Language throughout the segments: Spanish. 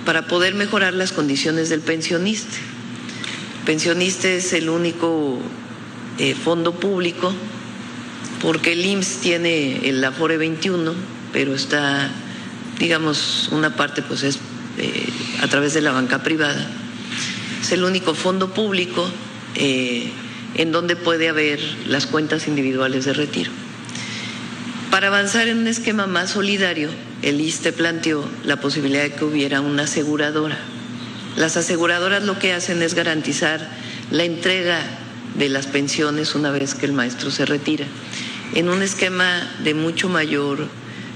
para poder mejorar las condiciones del pensionista. El pensionista es el único fondo público, porque el IMSS tiene el Afore 21, pero está, digamos, una parte pues es a través de la banca privada. Es el único fondo público en donde puede haber las cuentas individuales de retiro. Para avanzar en un esquema más solidario, el ISSSTE planteó la posibilidad de que hubiera una aseguradora. Las aseguradoras lo que hacen es garantizar la entrega de las pensiones una vez que el maestro se retira, en un esquema de mucho mayor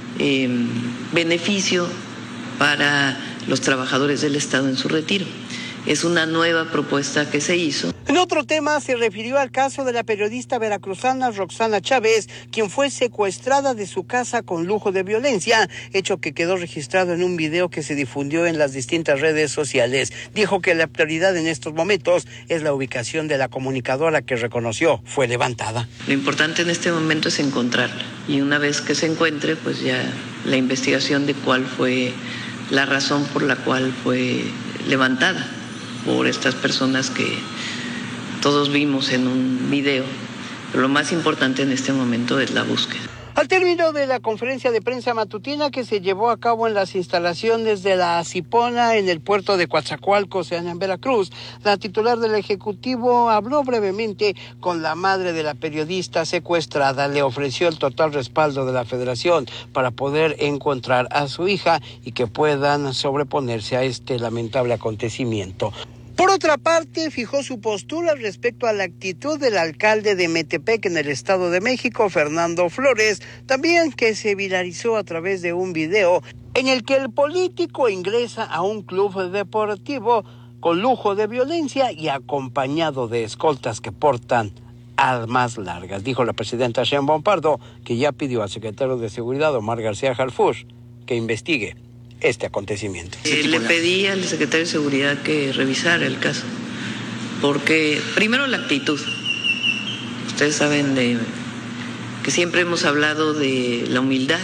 beneficio para los trabajadores del Estado en su retiro. Es una nueva propuesta que se hizo. En otro tema, se refirió al caso de la periodista veracruzana Roxana Chávez, quien fue secuestrada de su casa con lujo de violencia, hecho que quedó registrado en un video que se difundió en las distintas redes sociales. Dijo que la prioridad en estos momentos es la ubicación de la comunicadora que reconoció fue levantada. Lo importante en este momento es encontrarla, y una vez que se encuentre, pues ya la investigación de cuál fue la razón por la cual fue levantada por estas personas que todos vimos en un video, pero lo más importante en este momento es la búsqueda. Al término de la conferencia de prensa matutina que se llevó a cabo en las instalaciones de la Acipona en el puerto de Coatzacoalcos, en Veracruz, la titular del Ejecutivo habló brevemente con la madre de la periodista secuestrada. Le ofreció el total respaldo de la Federación para poder encontrar a su hija y que puedan sobreponerse a este lamentable acontecimiento. Por otra parte, fijó su postura respecto a la actitud del alcalde de Metepec en el Estado de México, Fernando Flores, también que se viralizó a través de un video en el que el político ingresa a un club deportivo con lujo de violencia y acompañado de escoltas que portan armas largas. Dijo la presidenta Sheinbaum Pardo que ya pidió al secretario de Seguridad, Omar García Harfuch, que investigue este acontecimiento. Le pedí al secretario de Seguridad que revisara el caso, porque primero la actitud. Ustedes saben que siempre hemos hablado de la humildad,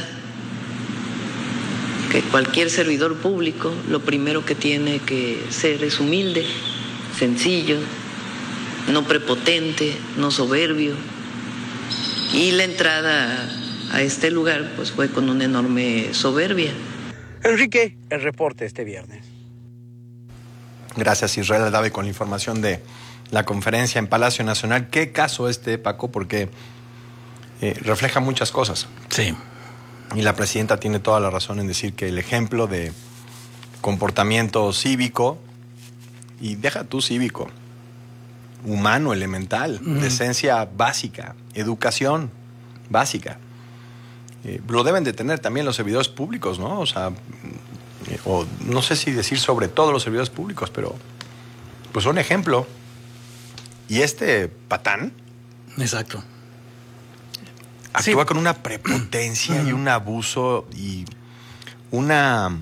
que cualquier servidor público lo primero que tiene que ser es humilde, sencillo, no prepotente, no soberbio. Y la entrada a este lugar pues fue con una enorme soberbia. Enrique, el reporte este viernes. Gracias, Israel Aldave, con la información de la conferencia en Palacio Nacional. ¿Qué caso este, Paco? Porque refleja muchas cosas. Sí. Y la presidenta tiene toda la razón en decir que el ejemplo de comportamiento cívico, y deja tú cívico, humano, elemental, decencia básica, educación básica, lo deben de tener también los servidores públicos, ¿no? O sea, o no sé si decir sobre todos los servidores públicos, pero pues son ejemplo. Y este patán, exacto, actúa con una prepotencia y un abuso y una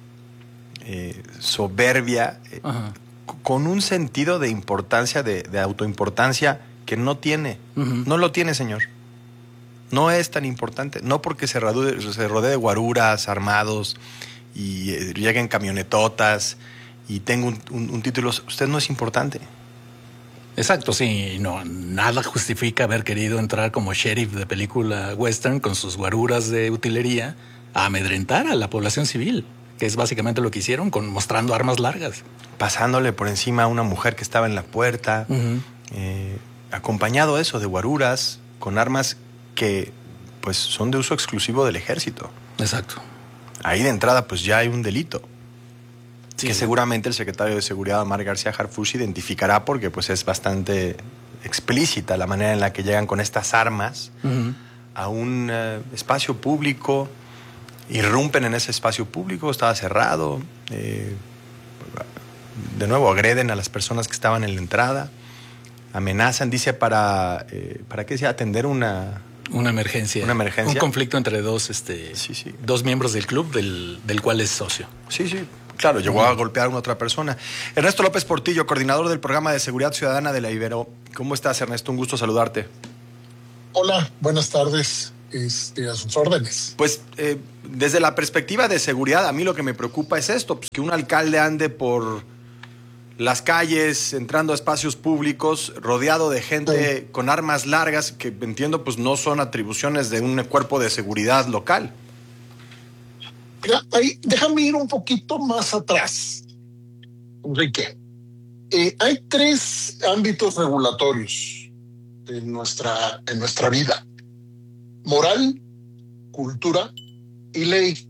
soberbia, con un sentido de importancia, de autoimportancia que no tiene. No lo tiene, señor. No es tan importante. No porque se rodee de guaruras armados y lleguen camionetotas y tenga un título. Usted no es importante. Exacto, sí. No, nada justifica haber querido entrar como sheriff de película western con sus guaruras de utilería a amedrentar a la población civil, que es básicamente lo que hicieron, mostrando armas largas. Pasándole por encima a una mujer que estaba en la puerta, acompañado eso de guaruras con armas que pues son de uso exclusivo del ejército. Exacto. Ahí de entrada pues ya hay un delito. Sí, que sí. Seguramente el secretario de Seguridad, Omar García Harfuch, identificará porque pues es bastante explícita la manera en la que llegan con estas armas a un espacio público, irrumpen en ese espacio público, estaba cerrado, de nuevo agreden a las personas que estaban en la entrada, amenazan, dice ¿para qué decía? Atender una emergencia. Una emergencia. Un conflicto entre dos miembros del club del cual es socio. Sí, sí. Claro, llegó a golpear a una otra persona. Ernesto López Portillo, coordinador del programa de seguridad ciudadana de la Ibero. ¿Cómo estás, Ernesto? Un gusto saludarte. Hola, buenas tardes. a sus órdenes. Pues desde la perspectiva de seguridad, a mí lo que me preocupa es esto, pues, que un alcalde ande por las calles, entrando a espacios públicos, rodeado de gente con armas largas, que entiendo pues no son atribuciones de un cuerpo de seguridad local. Mira, déjame ir un poquito más atrás, Enrique. Hay 3 ámbitos regulatorios en nuestra vida: moral, cultura y ley.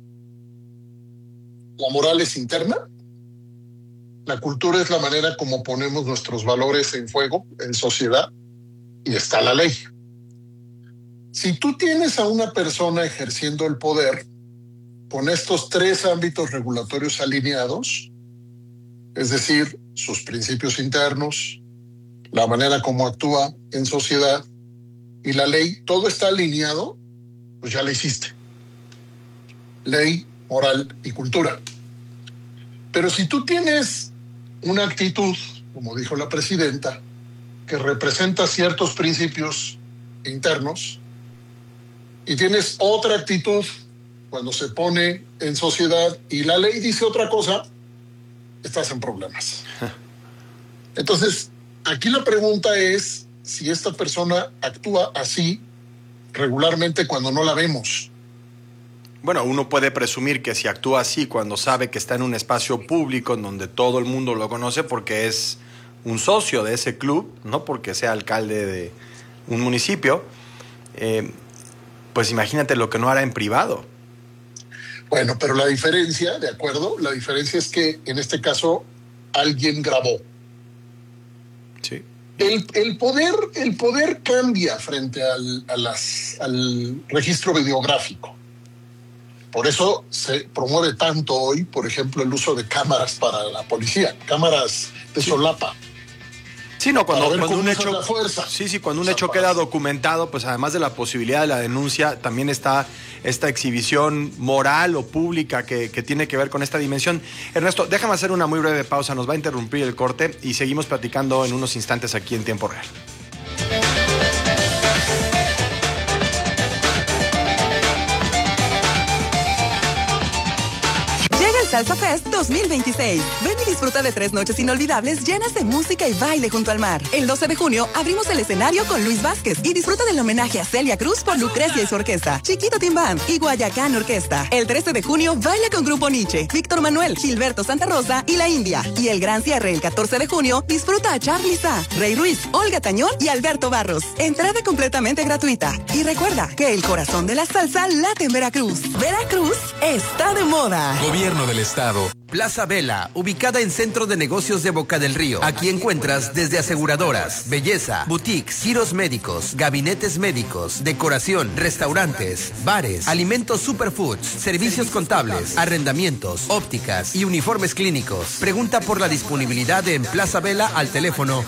La moral es interna. La cultura es la manera como ponemos nuestros valores en juego en sociedad, y está la ley. Si tú tienes a una persona ejerciendo el poder con estos 3 ámbitos regulatorios alineados, es decir, sus principios internos, la manera como actúa en sociedad y la ley, todo está alineado, pues ya la hiciste. Ley, moral y cultura. Pero si tú tienes una actitud, como dijo la presidenta, que representa ciertos principios internos, y tienes otra actitud cuando se pone en sociedad y la ley dice otra cosa, estás en problemas. Entonces, aquí la pregunta es si esta persona actúa así regularmente cuando no la vemos. Bueno, uno puede presumir que si actúa así cuando sabe que está en un espacio público en donde todo el mundo lo conoce porque es un socio de ese club, no porque sea alcalde de un municipio, pues imagínate lo que no hará en privado. Bueno, pero la diferencia, ¿de acuerdo? La diferencia es que en este caso alguien grabó. Sí. El poder cambia frente al registro videográfico. Por eso se promueve tanto hoy, por ejemplo, el uso de cámaras para la policía, cámaras de solapa. Sí, no, cuando un hecho, cuando un hecho queda documentado, pues además de la posibilidad de la denuncia, también está esta exhibición moral o pública que tiene que ver con esta dimensión. Ernesto, déjame hacer una muy breve pausa, nos va a interrumpir el corte y seguimos platicando en unos instantes aquí en Tiempo Real. Salsa Fest 2026. Ven y disfruta de 3 noches inolvidables llenas de música y baile junto al mar. El 12 de junio abrimos el escenario con Luis Vázquez y disfruta del homenaje a Celia Cruz por Lucrecia y su orquesta, Chiquito Team Band y Guayacán Orquesta. El 13 de junio baila con Grupo Nietzsche, Víctor Manuel, Gilberto Santa Rosa y La India. Y el gran cierre el 14 de junio disfruta a Charly Sa, Rey Ruiz, Olga Tañón y Alberto Barros. Entrada completamente gratuita. Y recuerda que el corazón de la salsa late en Veracruz. Veracruz está de moda. Gobierno del Estado. Plaza Vela, ubicada en Centro de Negocios de Boca del Río. Aquí encuentras desde aseguradoras, belleza, boutiques, giros médicos, gabinetes médicos, decoración, restaurantes, bares, alimentos superfoods, servicios contables, arrendamientos, ópticas y uniformes clínicos. Pregunta por la disponibilidad en Plaza Vela al teléfono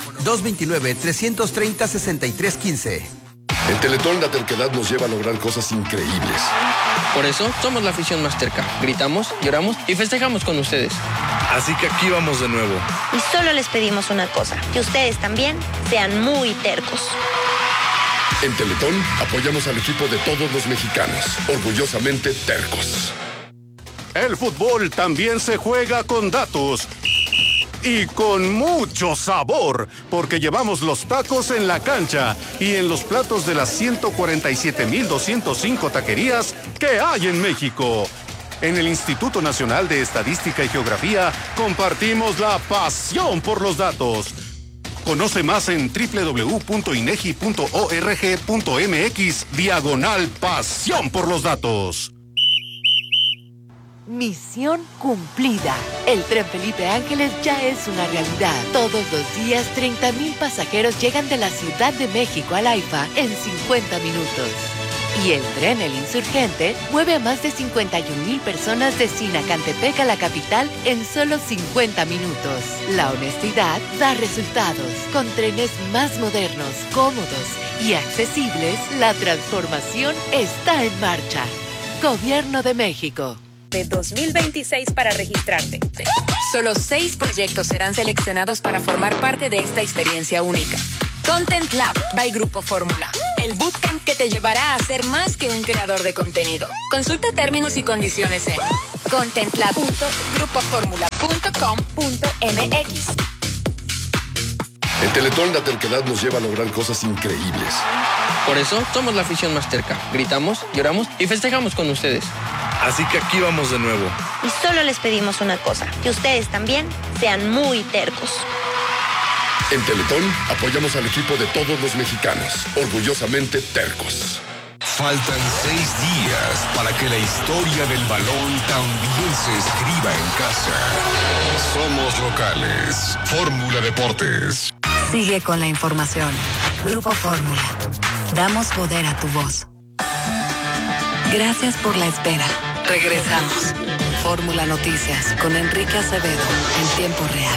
229-330-6315. En Teletón la terquedad nos lleva a lograr cosas increíbles. Por eso somos la afición más terca. Gritamos, lloramos y festejamos con ustedes. Así que aquí vamos de nuevo. Y solo les pedimos una cosa, que ustedes también sean muy tercos. En Teletón apoyamos al equipo de todos los mexicanos, orgullosamente tercos. El fútbol también se juega con datos. Y con mucho sabor, porque llevamos los tacos en la cancha y en los platos de las 147,205 taquerías que hay en México. En el Instituto Nacional de Estadística y Geografía compartimos la pasión por los datos. Conoce más en www.inegi.org.mx/pasión por los datos. Misión cumplida. El tren Felipe Ángeles ya es una realidad. Todos los días 30,000 pasajeros llegan de la Ciudad de México al AIFA en 50 minutos. Y el tren El Insurgente mueve a más de 51,000 personas de Sinacantepec a la capital en solo 50 minutos. La honestidad da resultados. Con trenes más modernos, cómodos y accesibles, la transformación está en marcha. Gobierno de México. De 2026 para registrarte. Solo 6 proyectos serán seleccionados para formar parte de esta experiencia única. Content Lab by Grupo Fórmula. el bootcamp que te llevará a ser más que un creador de contenido. Consulta términos y condiciones en contentlab.grupoformula.com.mx. En Teletón la terquedad nos lleva a lograr cosas increíbles. Por eso somos la afición más terca. Gritamos, lloramos y festejamos con ustedes. Así que aquí vamos de nuevo. Y solo les pedimos una cosa, que ustedes también sean muy tercos. En Teletón apoyamos al equipo de todos los mexicanos, orgullosamente tercos. Faltan 6 días para que la historia del balón también se escriba en casa. Somos locales. Fórmula Deportes. Sigue con la información. Grupo Fórmula. Damos poder a tu voz. Gracias por la espera. Regresamos. Fórmula Noticias con Enrique Acevedo en tiempo real.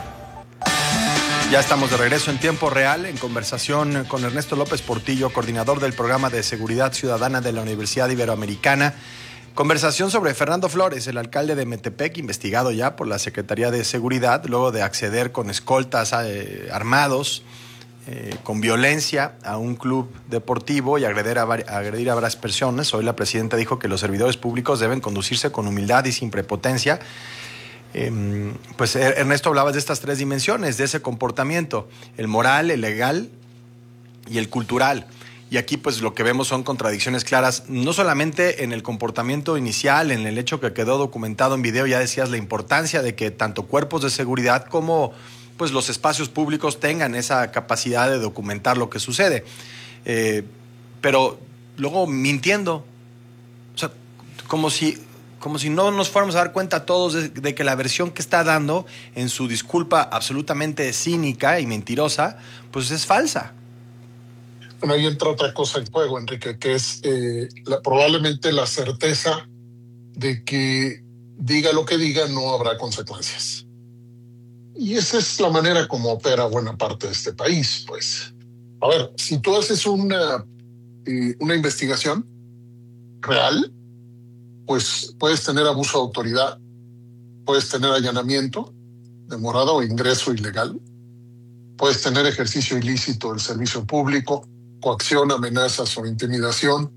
Ya estamos de regreso en tiempo real en conversación con Ernesto López Portillo, coordinador del programa de seguridad ciudadana de la Universidad Iberoamericana. Conversación sobre Fernando Flores, el alcalde de Metepec, investigado ya por la Secretaría de Seguridad, luego de acceder con escoltas armados, con violencia a un club deportivo y agredir a varias personas. Hoy la presidenta dijo que los servidores públicos deben conducirse con humildad y sin prepotencia. Pues Ernesto hablaba de estas 3 dimensiones, de ese comportamiento, el moral, el legal y el cultural. Y aquí pues lo que vemos son contradicciones claras, no solamente en el comportamiento inicial, en el hecho que quedó documentado en video. Ya decías la importancia de que tanto cuerpos de seguridad como pues los espacios públicos tengan esa capacidad de documentar lo que sucede. Pero luego mintiendo, o sea, como si no nos fuéramos a dar cuenta todos de que la versión que está dando en su disculpa absolutamente cínica y mentirosa, pues es falsa. Bueno, ahí entra otra cosa en juego, Enrique, que es probablemente la certeza de que diga lo que diga, no habrá consecuencias. Y esa es la manera como opera buena parte de este país. Pues, a ver, si tú haces una investigación real, pues puedes tener abuso de autoridad, puedes tener allanamiento de morada o ingreso ilegal, puedes tener ejercicio ilícito del servicio público, coacción, amenazas o intimidación,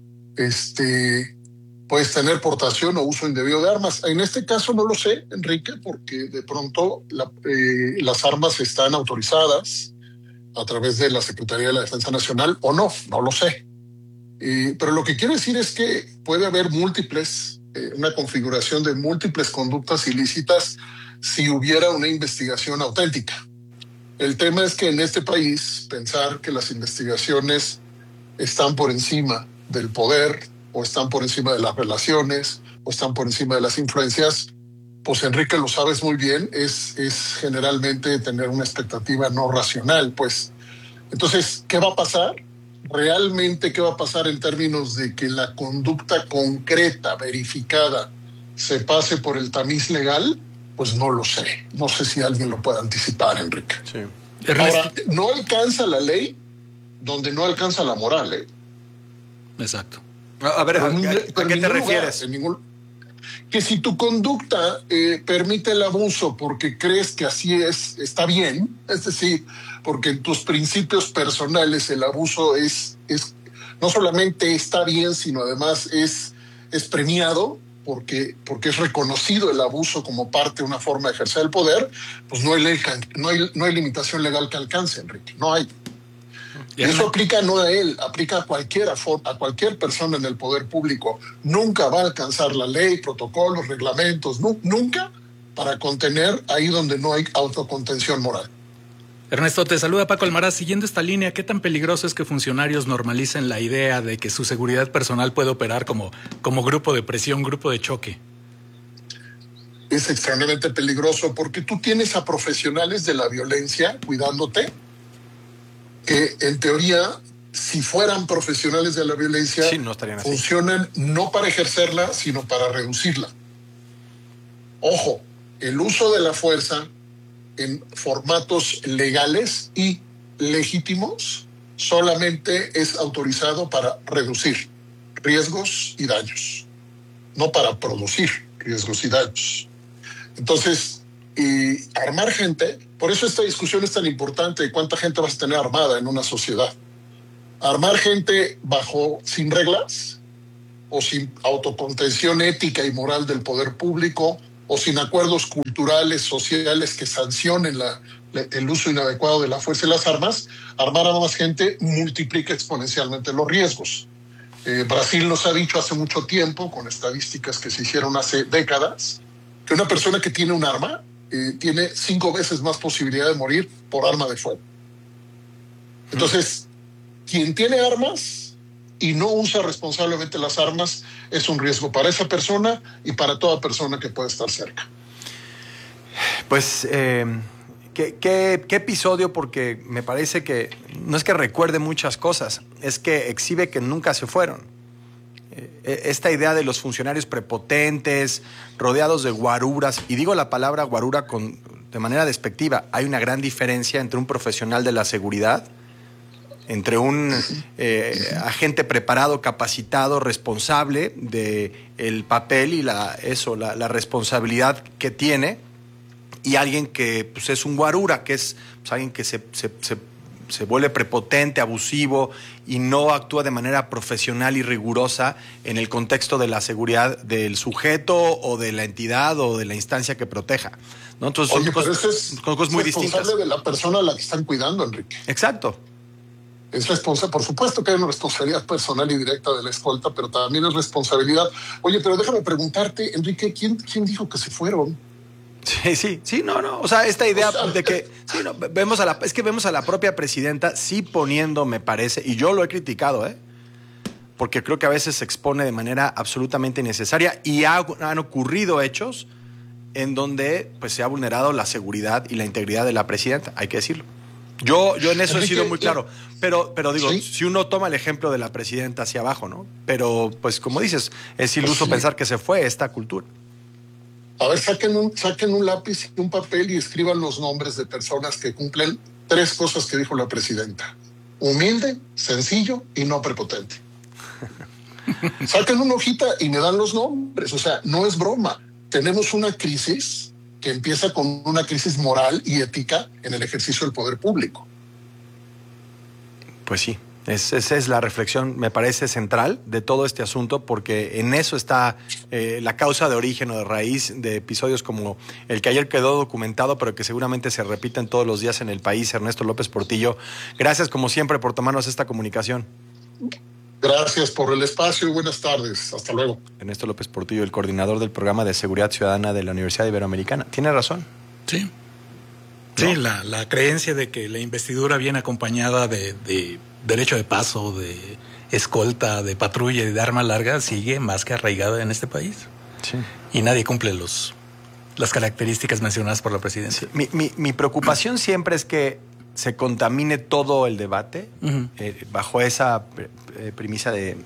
puedes tener portación o uso indebido de armas. En este caso no lo sé, Enrique, porque de pronto las armas están autorizadas a través de la Secretaría de la Defensa Nacional o no lo sé. Pero lo que quiero decir es que puede haber una configuración de múltiples conductas ilícitas si hubiera una investigación auténtica. El tema es que en este país pensar que las investigaciones están por encima del poder o están por encima de las relaciones o están por encima de las influencias, pues Enrique lo sabes muy bien, es generalmente tener una expectativa no racional. Pues entonces, ¿qué va a pasar? ¿Realmente qué va a pasar en términos de que la conducta concreta, verificada, se pase por el tamiz legal? Pues no lo sé. No sé si alguien lo puede anticipar, Enrique. Sí. Ahora, no alcanza la ley donde no alcanza la moral, Exacto. A ver, ¿a qué te refieres? Que si tu conducta permite el abuso porque crees que así está bien, es decir, porque en tus principios personales el abuso es no solamente está bien, sino además es premiado, porque es reconocido el abuso como parte de una forma de ejercer el poder, pues no hay limitación legal que alcance, Enrique, no hay. Y eso aplica no a él, aplica a cualquier persona en el poder público. Nunca va a alcanzar la ley, protocolos, reglamentos, nunca para contener ahí donde no hay autocontención moral. Ernesto, te saluda Paco Almaraz. Siguiendo esta línea, ¿qué tan peligroso es que funcionarios normalicen la idea de que su seguridad personal puede operar como grupo de presión, grupo de choque? Es extremadamente peligroso porque tú tienes a profesionales de la violencia cuidándote, que en teoría, si fueran profesionales de la violencia, sí, no estarían así. Funcionan no para ejercerla, sino para reducirla. Ojo, el uso de la fuerza en formatos legales y legítimos solamente es autorizado para reducir riesgos y daños, no para producir riesgos y daños. Entonces, armar gente, por eso esta discusión es tan importante de cuánta gente vas a tener armada en una sociedad. armar gente sin reglas, o sin autocontención ética y moral del poder público, o sin acuerdos culturales, sociales que sancionen el uso inadecuado de la fuerza y las armas. Armar a más gente multiplica exponencialmente los riesgos. Brasil nos ha dicho hace mucho tiempo, con estadísticas que se hicieron hace décadas, que una persona que tiene un arma tiene 5 veces más posibilidad de morir por arma de fuego. Entonces, quien tiene armas y no usa responsablemente las armas es un riesgo para esa persona y para toda persona que pueda estar cerca. Pues, ¿qué episodio? Porque me parece que no es que recuerde muchas cosas, es que exhibe que nunca se fueron. Esta idea de los funcionarios prepotentes, rodeados de guaruras, y digo la palabra guarura de manera despectiva, hay una gran diferencia entre un profesional de la seguridad, entre un agente preparado, capacitado, responsable del papel y la responsabilidad que tiene, y alguien que pues, es un guarura, que es pues, alguien que se vuelve prepotente, abusivo y no actúa de manera profesional y rigurosa en el contexto de la seguridad del sujeto o de la entidad o de la instancia que proteja, ¿no? Entonces, oye, pero eso es cosas muy distintas. Responsable de la persona a la que están cuidando, Enrique. Exacto. Es responsable, por supuesto que hay una responsabilidad personal y directa de la escolta, pero también es responsabilidad. Oye, pero déjame preguntarte, Enrique, ¿quién dijo que se fueron? Sí, no. O sea, esta idea de que vemos a la propia presidenta sí poniendo, me parece, y yo lo he criticado, porque creo que a veces se expone de manera absolutamente innecesaria y han ocurrido hechos en donde pues se ha vulnerado la seguridad y la integridad de la presidenta, hay que decirlo. Yo en eso he sido muy claro, pero digo, ¿sí? Si uno toma el ejemplo de la presidenta hacia abajo, ¿no? Pero pues como dices, es iluso pensar que se fue esta cultura. A ver, saquen un lápiz y un papel y escriban los nombres de personas que cumplen 3 cosas que dijo la presidenta: humilde, sencillo y no prepotente. Saquen una hojita y me dan los nombres. O sea, no es broma. Tenemos una crisis que empieza con una crisis moral y ética en el ejercicio del poder público. Pues sí. Esa es la reflexión, me parece, central de todo este asunto, porque en eso está la causa de origen o de raíz de episodios como el que ayer quedó documentado, pero que seguramente se repiten todos los días en el país. Ernesto López Portillo, gracias como siempre por tomarnos esta comunicación. Gracias por el espacio y buenas tardes. Hasta luego. Ernesto López Portillo, el coordinador del programa de seguridad ciudadana de la Universidad Iberoamericana. Tiene razón. Sí. Sí, ¿no? La creencia de que la investidura viene acompañada de derecho de paso, de escolta, de patrulla y de arma larga sigue más que arraigada en este país. Sí. Y nadie cumple las características mencionadas por la presidenta. Sí. Mi preocupación siempre es que se contamine todo el debate bajo esa premisa de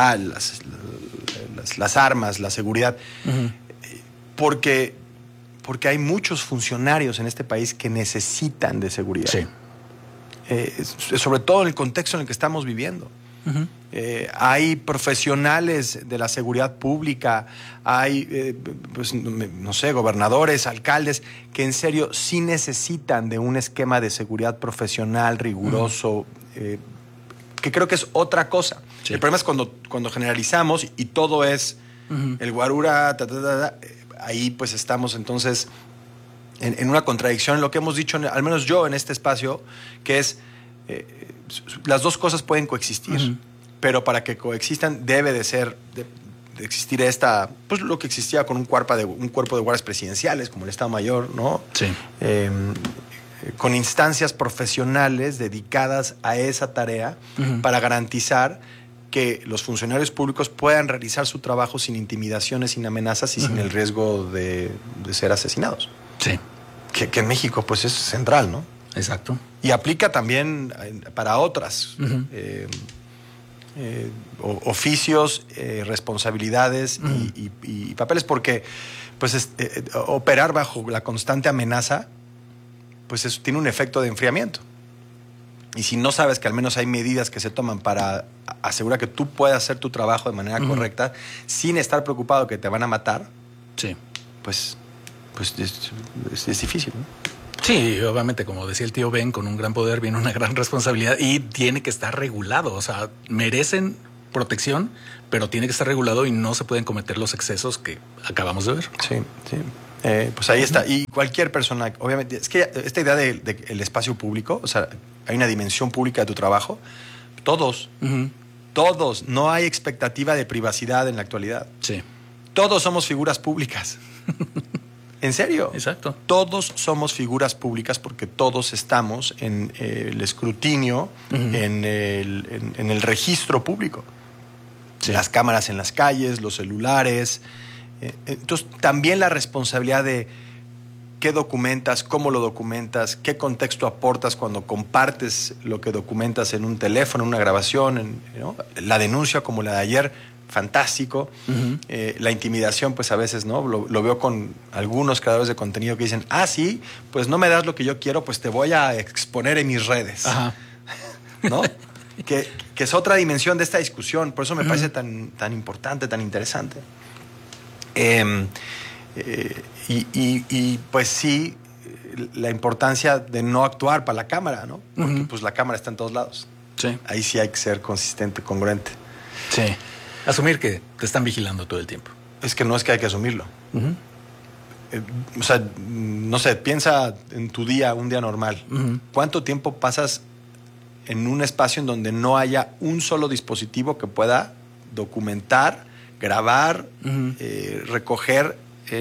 las armas, la seguridad, porque hay muchos funcionarios en este país que necesitan de seguridad. Sí. Sobre todo en el contexto en el que estamos viviendo. Hay profesionales de la seguridad pública, hay, pues, no sé, gobernadores, alcaldes, que en serio sí necesitan de un esquema de seguridad profesional, riguroso, que creo que es otra cosa. Sí. El problema es cuando generalizamos y todo es el guarura, ahí pues estamos entonces en una contradicción en lo que hemos dicho, al menos yo en este espacio, que es las dos cosas pueden coexistir, pero para que coexistan debe de existir pues lo que existía con un cuerpo de guardias presidenciales, como el Estado Mayor, ¿no? Sí. Con instancias profesionales dedicadas a esa tarea para garantizar que los funcionarios públicos puedan realizar su trabajo sin intimidaciones, sin amenazas y sin el riesgo de ser asesinados. Sí. Que en México pues es central, ¿no? Exacto. Y aplica también para otras oficios, responsabilidades y papeles, porque pues operar bajo la constante amenaza pues eso tiene un efecto de enfriamiento. Y si no sabes que al menos hay medidas que se toman para asegurar que tú puedas hacer tu trabajo de manera correcta sin estar preocupado que te van a matar, sí, pues es difícil, ¿no? Sí, obviamente, como decía el tío Ben, con un gran poder viene una gran responsabilidad y tiene que estar regulado. O sea, merecen protección, pero tiene que estar regulado y no se pueden cometer los excesos que acabamos de ver. Sí, sí. Pues ahí está. Y cualquier persona, obviamente, es que esta idea de el espacio público, o sea, hay una dimensión pública de tu trabajo. Todos, no hay expectativa de privacidad en la actualidad. Sí. Todos somos figuras públicas. ¿En serio? Exacto. Todos somos figuras públicas porque todos estamos en el escrutinio, en el registro público. Sí. Las cámaras en las calles, los celulares. Entonces, también la responsabilidad de qué documentas, cómo lo documentas, qué contexto aportas cuando compartes lo que documentas en un teléfono, en una grabación, ¿no? La denuncia como la de ayer, fantástico. La intimidación, pues a veces, ¿no? Lo veo con algunos creadores de contenido que dicen, sí, pues no me das lo que yo quiero, pues te voy a exponer en mis redes. Ajá. ¿No? que es otra dimensión de esta discusión. Por eso me parece tan importante, tan interesante. Y pues sí, la importancia de no actuar para la cámara, ¿no? Porque pues la cámara está en todos lados. Sí. Ahí sí hay que ser consistente, congruente. Sí. Asumir que te están vigilando todo el tiempo. Es que no es que hay que asumirlo. O sea, no sé, piensa en tu día, un día normal. ¿Cuánto tiempo pasas en un espacio en donde no haya un solo dispositivo que pueda documentar, grabar, recoger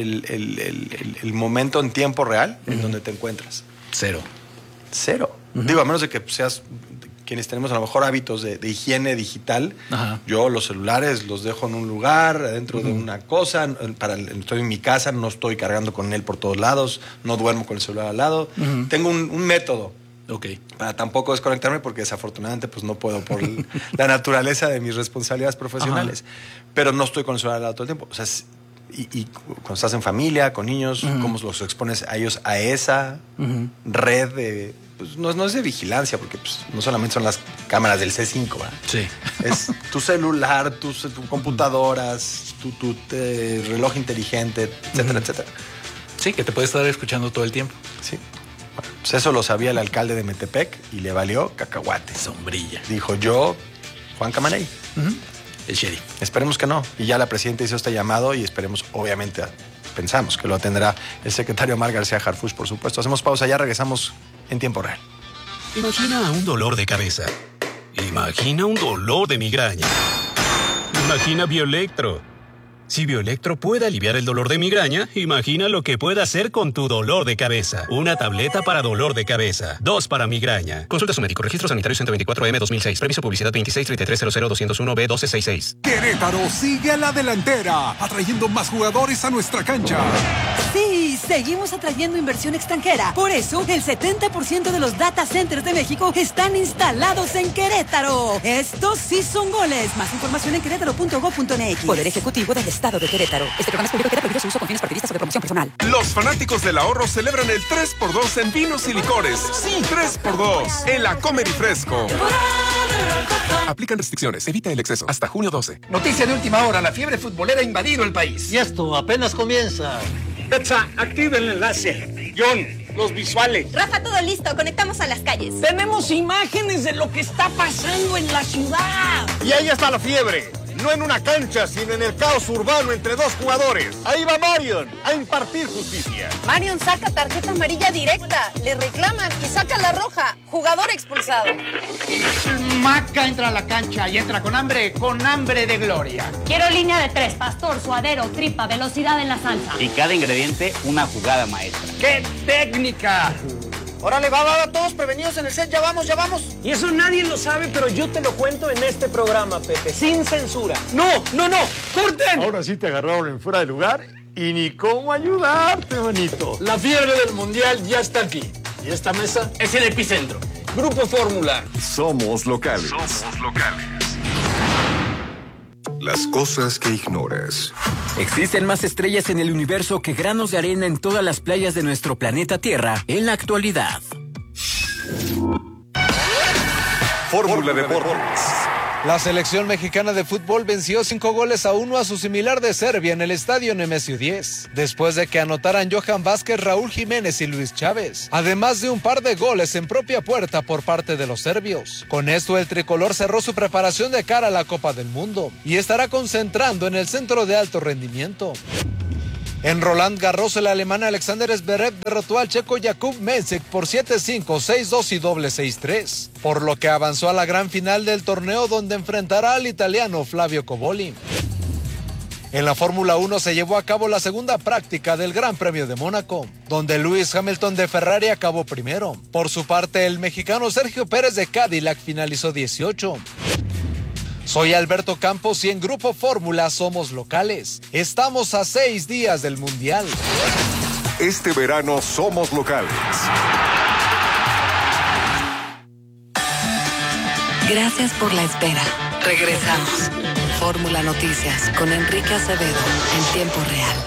el momento en tiempo real en donde te encuentras? Cero. Digo, a menos de que seas quienes tenemos a lo mejor hábitos de higiene digital. Yo los celulares los dejo en un lugar, dentro de una cosa. Estoy en mi casa, no estoy cargando con él por todos lados, no duermo con el celular al lado. Tengo un método. Para tampoco desconectarme, porque desafortunadamente pues no puedo por la naturaleza de mis responsabilidades profesionales. Pero no estoy con el celular al lado todo el tiempo. O sea, y cuando estás en familia, con niños, ¿cómo los expones a ellos a esa red de... Pues no es de vigilancia, porque pues, no solamente son las cámaras del C5, ¿verdad? Sí. Es tu celular, tus computadoras, tu reloj inteligente, etcétera, etcétera. Sí, que te puede estar escuchando todo el tiempo. Sí. Bueno, pues eso lo sabía el alcalde de Metepec y le valió cacahuate. Sombrilla. Dijo yo, Juan Camaney. El sheriff. Esperemos que no. Y ya la presidenta hizo este llamado y esperemos, obviamente, pensamos que lo atenderá el secretario Omar García Harfuch, por supuesto. Hacemos pausa, ya regresamos en tiempo real. Imagina un dolor de cabeza. Imagina un dolor de migraña. Imagina Bioelectro. Si Bioelectro puede aliviar el dolor de migraña, imagina lo que puede hacer con tu dolor de cabeza. Una tableta para dolor de cabeza. 2 para migraña. Consulta a su médico. Registro sanitario 124M 2006. Previso publicidad 2633000201B1266. Querétaro sigue a la delantera, atrayendo más jugadores a nuestra cancha. Sí, seguimos atrayendo inversión extranjera. Por eso, el 70% de los data centers de México están instalados en Querétaro. Estos sí son goles. Más información en querétaro.gov.mx. Poder Ejecutivo del Estado de Querétaro. Este programa es público, queda prohibido su uso con fines partidistas o de promoción personal. Los fanáticos del ahorro celebran el 3x2 en vinos y licores. Sí, 3x2 en la Comer y Fresco. Aplican restricciones, evita el exceso. Hasta junio 12. Noticia de última hora, la fiebre futbolera ha invadido el país. Y esto apenas comienza. Betsa, activa el enlace. John, los visuales. Rafa, todo listo, conectamos a las calles. Tenemos imágenes de lo que está pasando en la ciudad. Y ahí está la fiebre. No en una cancha, sino en el caos urbano entre dos jugadores. Ahí va Marion a impartir justicia. Marion saca tarjeta amarilla directa, le reclaman y saca la roja. Jugador expulsado. Maca entra a la cancha y entra con hambre de gloria. Quiero línea de 3, pastor, suadero, tripa, velocidad en la salsa. Y cada ingrediente una jugada maestra. ¡Qué técnica! Órale, va, todos prevenidos en el set, ya vamos. Y eso nadie lo sabe, pero yo te lo cuento en este programa, Pepe, sin censura. ¡No! ¡Corten! Ahora sí te agarraron en fuera de lugar y ni cómo ayudarte, manito. La fiebre del mundial ya está aquí. Y esta mesa es el epicentro. Grupo Fórmula. Somos locales. Las cosas que ignoras. Existen más estrellas en el universo que granos de arena en todas las playas de nuestro planeta Tierra en la actualidad. Fórmula Deportes. La selección mexicana de fútbol venció 5-1 a su similar de Serbia en el estadio Nemesio 10, después de que anotaran Johan Vázquez, Raúl Jiménez y Luis Chávez, además de un par de goles en propia puerta por parte de los serbios. Con esto el tricolor cerró su preparación de cara a la Copa del Mundo y estará concentrando en el centro de alto rendimiento. En Roland Garros, el alemán Alexander Zverev derrotó al checo Jakub Mensik por 7-5, 6-2 y doble 6-3, por lo que avanzó a la gran final del torneo donde enfrentará al italiano Flavio Cobolli. En la Fórmula 1 se llevó a cabo la segunda práctica del Gran Premio de Mónaco, donde Lewis Hamilton de Ferrari acabó primero. Por su parte, el mexicano Sergio Pérez de Cadillac finalizó 18. Soy Alberto Campos y en Grupo Fórmula somos locales. Estamos a 6 días del Mundial. Este verano somos locales. Gracias por la espera. Regresamos. Fórmula Noticias con Enrique Acevedo en tiempo real.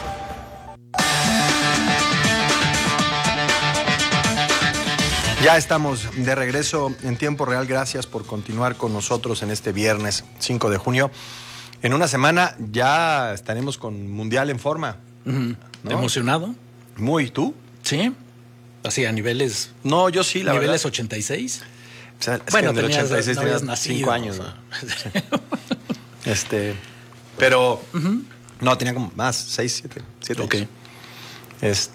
Ya estamos de regreso en tiempo real. Gracias por continuar con nosotros en este viernes 5 de junio. En una semana ya estaremos con Mundial en forma. ¿No? ¿Emocionado? Muy. ¿Tú? Sí. Así a niveles... No, yo sí, la verdad. ¿Niveles 86? O sea, bueno, en el 86 no habías nacido, 5 años. O sea. ¿No? Pero... No, tenía como más, 6, 7 Ok. años.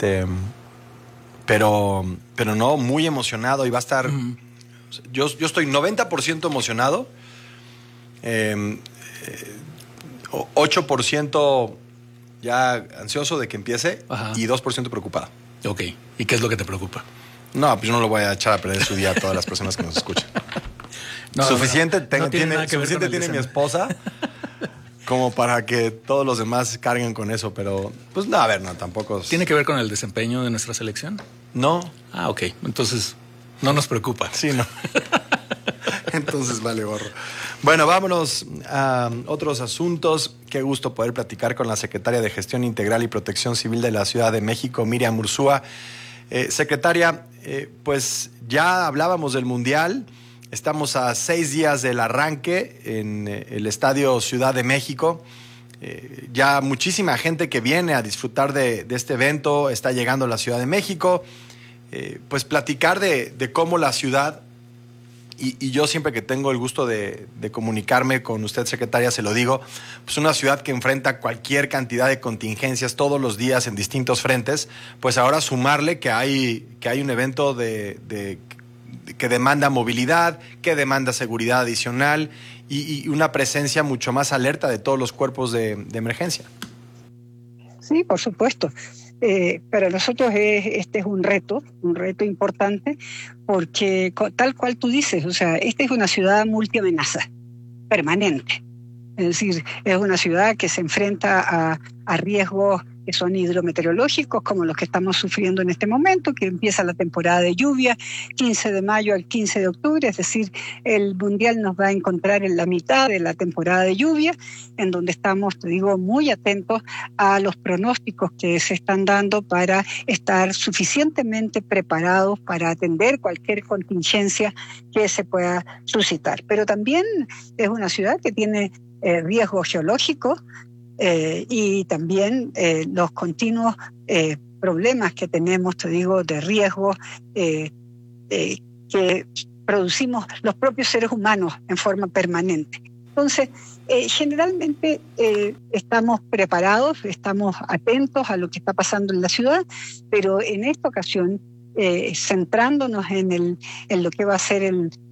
Pero no, muy emocionado y va a estar... Yo estoy 90% emocionado, 8% ya ansioso de que empiece. Ajá. Y 2% preocupado. Ok. ¿Y qué es lo que te preocupa? No, pues yo no lo voy a echar a perder su día a todas las personas que nos escuchan. No, suficiente no tiene mi esposa como para que todos los demás carguen con eso, pero pues no, a ver, no, tampoco. ¿Tiene que ver con el desempeño de nuestra selección? No. Ah, ok. Entonces, no nos preocupa. Sí, no. Entonces vale gorro. Bueno, vámonos a otros asuntos. Qué gusto poder platicar con la secretaria de Gestión Integral y Protección Civil de la Ciudad de México, Miriam Urzúa. Secretaria, pues ya hablábamos del Mundial. Estamos a 6 días del arranque en el Estadio Ciudad de México. Ya muchísima gente que viene a disfrutar de este evento está llegando a la Ciudad de México. Pues platicar de cómo la ciudad, y yo siempre que tengo el gusto de comunicarme con usted, secretaria, se lo digo, pues una ciudad que enfrenta cualquier cantidad de contingencias todos los días en distintos frentes, pues ahora sumarle que hay un evento que demanda movilidad, que demanda seguridad adicional y una presencia mucho más alerta de todos los cuerpos de emergencia. Sí, por supuesto. Para nosotros este es un reto importante, porque tal cual tú dices, o sea, esta es una ciudad multiamenaza, permanente. Es decir, es una ciudad que se enfrenta a riesgos que son hidrometeorológicos, como los que estamos sufriendo en este momento, que empieza la temporada de lluvia, 15 de mayo al 15 de octubre, es decir, el Mundial nos va a encontrar en la mitad de la temporada de lluvia, en donde estamos, te digo, muy atentos a los pronósticos que se están dando para estar suficientemente preparados para atender cualquier contingencia que se pueda suscitar. Pero también es una ciudad que tiene riesgos geológicos, y también los continuos problemas que tenemos, te digo, de riesgo que producimos los propios seres humanos en forma permanente. Entonces, generalmente estamos preparados, estamos atentos a lo que está pasando en la ciudad, pero en esta ocasión, centrándonos en lo que va a ser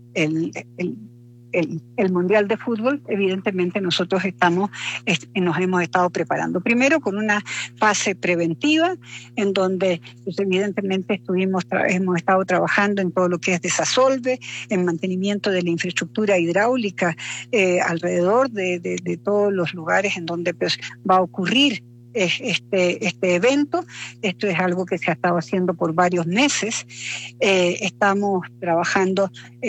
el Mundial de Fútbol, evidentemente nosotros nos hemos estado preparando. Primero con una fase preventiva, en donde pues, evidentemente hemos estado trabajando en todo lo que es desasolve, en mantenimiento de la infraestructura hidráulica alrededor de todos los lugares en donde pues, va a ocurrir este evento. Esto es algo que se ha estado haciendo por varios meses. Estamos trabajando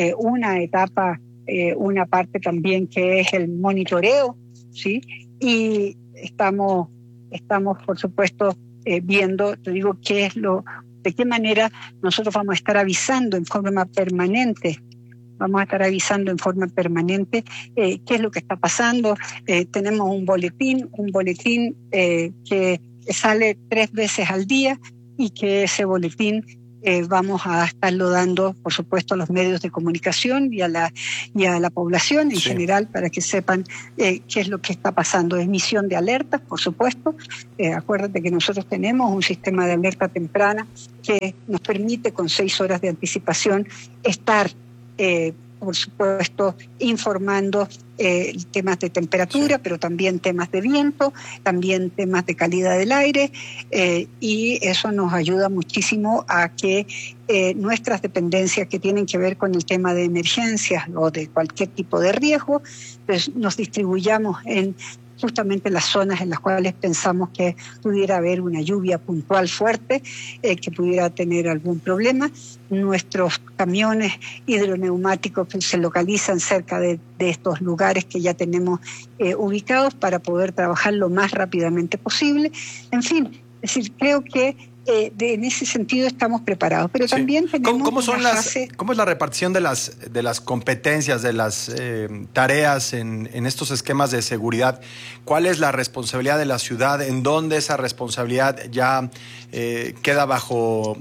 una parte también que es el monitoreo, ¿sí? Y estamos por supuesto viendo, te digo, de qué manera nosotros vamos a estar avisando en forma permanente vamos a estar avisando en forma permanente qué es lo que está pasando. Tenemos un boletín que sale 3 veces al día y que ese boletín vamos a estarlo dando, por supuesto, a los medios de comunicación y a la población en general para que sepan qué es lo que está pasando. Emisión de alertas, por supuesto. Acuérdate que nosotros tenemos un sistema de alerta temprana que nos permite con 6 horas de anticipación estar, por supuesto, informando temas de temperatura, pero también temas de viento, también temas de calidad del aire, y eso nos ayuda muchísimo a que nuestras dependencias que tienen que ver con el tema de emergencias o de cualquier tipo de riesgo, pues nos distribuyamos en justamente las zonas en las cuales pensamos que pudiera haber una lluvia puntual fuerte, que pudiera tener algún problema. Nuestros camiones hidroneumáticos se localizan cerca de estos lugares que ya tenemos ubicados para poder trabajar lo más rápidamente posible. En fin, es decir, creo que en ese sentido estamos preparados, pero también tenemos ¿Cómo es la repartición de las competencias, de las tareas en estos esquemas de seguridad? ¿Cuál es la responsabilidad de la ciudad? ¿En dónde esa responsabilidad ya queda bajo,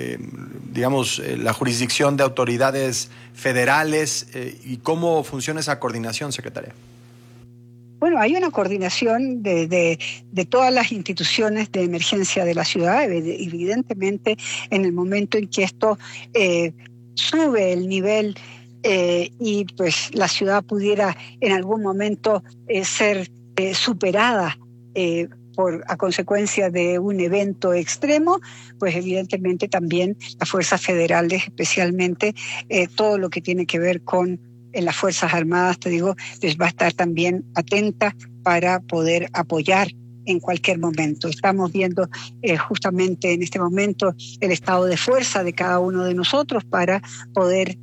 la jurisdicción de autoridades federales? ¿Y cómo funciona esa coordinación, secretaria? Bueno, hay una coordinación de todas las instituciones de emergencia de la ciudad. Evidentemente, en el momento en que esto sube el nivel y pues la ciudad pudiera en algún momento ser superada a consecuencia de un evento extremo, pues evidentemente también las fuerzas federales, especialmente todo lo que tiene que ver con en las Fuerzas Armadas, te digo, les va a estar también atenta para poder apoyar en cualquier momento. Estamos viendo justamente en este momento el estado de fuerza de cada uno de nosotros para poder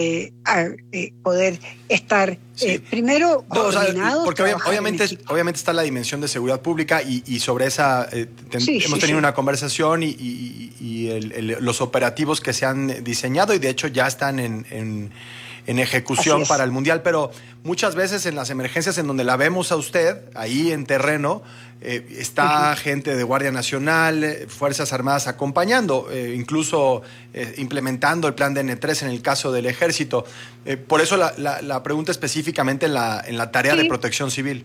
estar primero coordinados. Porque obviamente está la dimensión de seguridad pública y sobre esa hemos tenido una conversación y los operativos que se han diseñado y de hecho ya están en ejecución para el Mundial, pero muchas veces en las emergencias en donde la vemos a usted, ahí en terreno, está gente de Guardia Nacional, Fuerzas Armadas acompañando, incluso implementando el plan de N3 en el caso del Ejército. Por eso la pregunta específicamente en la tarea de protección civil.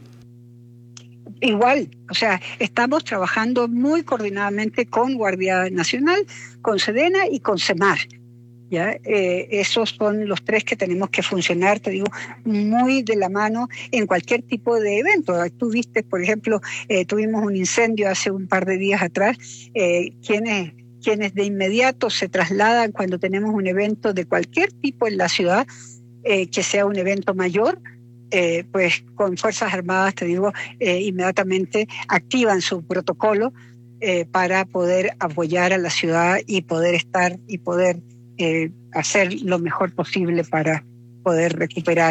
Igual, o sea, estamos trabajando muy coordinadamente con Guardia Nacional, con Sedena y con CEMAR. ¿Ya? Esos son los 3 que tenemos que funcionar, te digo, muy de la mano en cualquier tipo de evento. Tú viste, por ejemplo, tuvimos un incendio hace un par de días atrás, quienes de inmediato se trasladan cuando tenemos un evento de cualquier tipo en la ciudad, que sea un evento mayor, pues con Fuerzas Armadas, te digo, inmediatamente activan su protocolo para poder apoyar a la ciudad y poder estar y poder hacer lo mejor posible para poder recuperar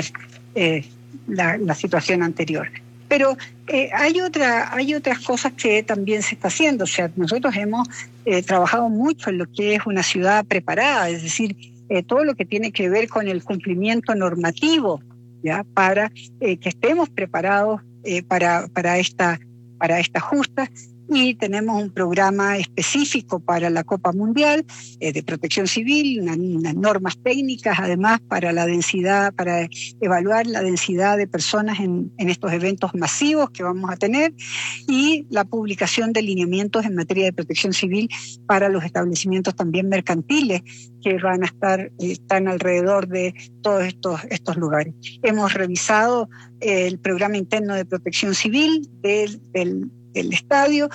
la situación anterior. Pero hay otras cosas que también se está haciendo. O sea, nosotros hemos trabajado mucho en lo que es una ciudad preparada, es decir, todo lo que tiene que ver con el cumplimiento normativo, ¿ya? Para que estemos preparados para esta justa. Y tenemos un programa específico para la Copa Mundial de protección civil, unas normas técnicas además para la densidad, para evaluar la densidad de personas en estos eventos masivos que vamos a tener, y la publicación de lineamientos en materia de protección civil para los establecimientos también mercantiles que van a están alrededor de todos estos lugares. Hemos revisado el programa interno de protección civil del estadio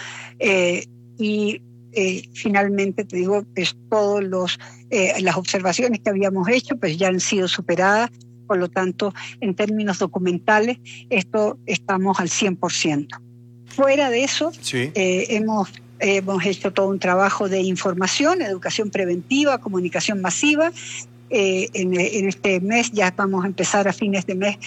y finalmente te digo pues todos las observaciones que habíamos hecho pues ya han sido superadas, por lo tanto en términos documentales estamos al 100%. Fuera de eso hemos hecho todo un trabajo de información, educación preventiva, comunicación masiva. En este mes ya vamos a empezar a fines de mes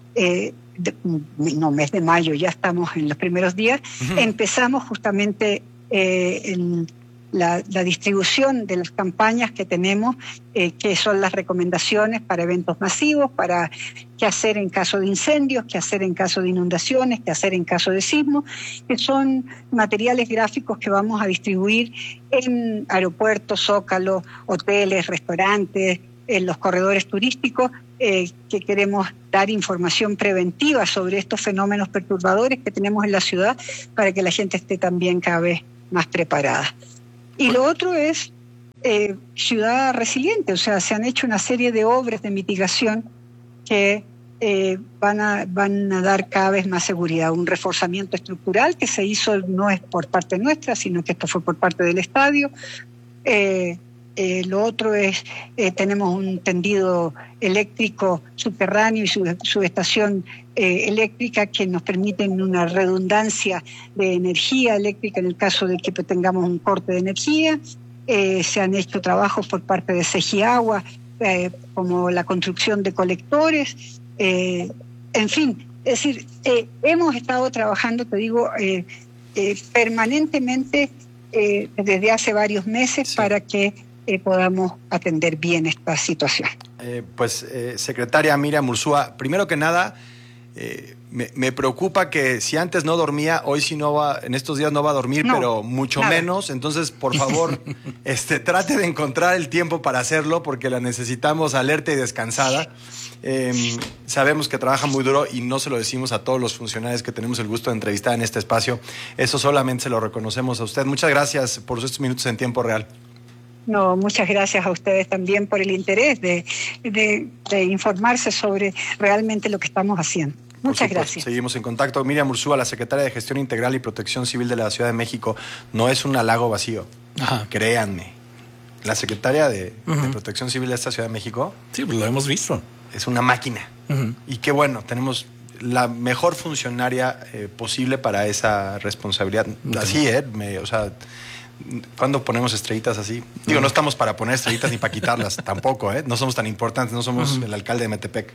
mes de mayo, ya estamos en los primeros días. Empezamos justamente la distribución de las campañas que tenemos, que son las recomendaciones para eventos masivos, para qué hacer en caso de incendios, qué hacer en caso de inundaciones, qué hacer en caso de sismos, que son materiales gráficos que vamos a distribuir en aeropuertos, zócalos, hoteles, restaurantes, en los corredores turísticos, que queremos dar información preventiva sobre estos fenómenos perturbadores que tenemos en la ciudad para que la gente esté también cada vez más preparada. Y lo otro es ciudad resiliente, o sea, se han hecho una serie de obras de mitigación que van a dar cada vez más seguridad. Un reforzamiento estructural que se hizo no es por parte nuestra, sino que esto fue por parte del estadio. Lo otro es, tenemos un tendido eléctrico subterráneo y subestación eléctrica que nos permiten una redundancia de energía eléctrica en el caso de que tengamos un corte de energía. Se han hecho trabajos por parte de Segiagua, como la construcción de colectores. En fin, es decir, hemos estado trabajando, te digo, permanentemente desde hace varios meses para que podamos atender bien esta situación. Secretaria Miriam Urzúa, primero que nada, me preocupa que si antes no dormía, hoy sí no va, en estos días no va a dormir, pero mucho menos. Entonces, por favor, trate de encontrar el tiempo para hacerlo, porque la necesitamos alerta y descansada. Sabemos que trabaja muy duro y no se lo decimos a todos los funcionarios que tenemos el gusto de entrevistar en este espacio. Eso solamente se lo reconocemos a usted. Muchas gracias por estos minutos en tiempo real. No, muchas gracias a ustedes también por el interés de informarse sobre realmente lo que estamos haciendo. Muchas gracias. Seguimos en contacto. Miriam Urzúa, la secretaria de Gestión Integral y Protección Civil de la Ciudad de México. No es un halago vacío. Ajá. Créanme. La secretaria de Protección Civil de esta Ciudad de México. Sí, pues lo hemos visto. Es una máquina. Y qué bueno, tenemos la mejor funcionaria posible para esa responsabilidad. Así, o sea, ¿cuándo ponemos estrellitas así? Digo, no estamos para poner estrellitas ni para quitarlas tampoco, No somos tan importantes, no somos el alcalde de Metepec.